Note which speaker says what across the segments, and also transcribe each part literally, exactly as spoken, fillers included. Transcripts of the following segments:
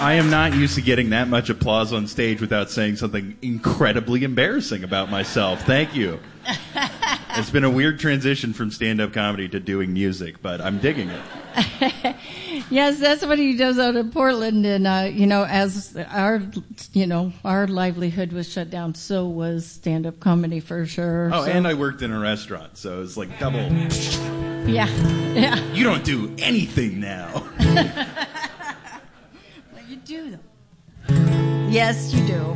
Speaker 1: I am not used to getting that much applause on stage without saying something incredibly embarrassing about myself. Thank you. It's been a weird transition from stand-up comedy to doing music, but I'm digging it.
Speaker 2: Yes, that's what he does out in Portland, and uh, you know, as our, you know, our livelihood was shut down, so was stand-up comedy for sure.
Speaker 1: Oh,
Speaker 2: so.
Speaker 1: And I worked in a restaurant, so it was like double.
Speaker 2: Yeah, yeah.
Speaker 1: You don't do anything now.
Speaker 2: Well, you do, though. Yes, you do.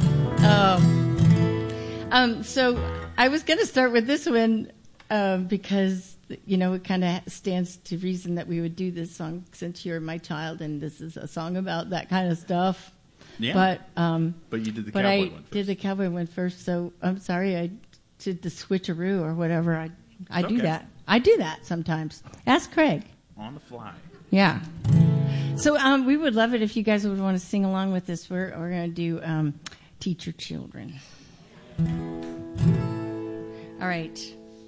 Speaker 2: um, um, so I was going to start with this one uh, because. You know, it kind of stands to reason that we would do this song since you're my child, and this is a song about that kind of stuff.
Speaker 1: Yeah.
Speaker 2: But um,
Speaker 1: but you did the
Speaker 2: but
Speaker 1: cowboy
Speaker 2: I
Speaker 1: one first.
Speaker 2: did the cowboy one first, so I'm sorry I did the switcheroo or whatever. I I do
Speaker 1: Okay.
Speaker 2: that. I do that sometimes. Ask Craig.
Speaker 1: On the fly.
Speaker 2: Yeah. So um, we would love it if you guys would want to sing along with us. We're we're going to do um, Teach Your Children. All right.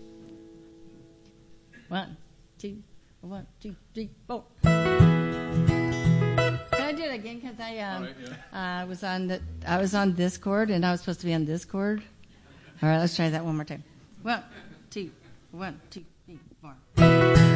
Speaker 2: One, two, one, two, three, four. Can I do it again? Because I um,
Speaker 1: right, yeah.
Speaker 2: uh, was on the I was on this chord, and I was supposed to be on this chord. All right, let's try that one more time. One, two, one, two, three, four.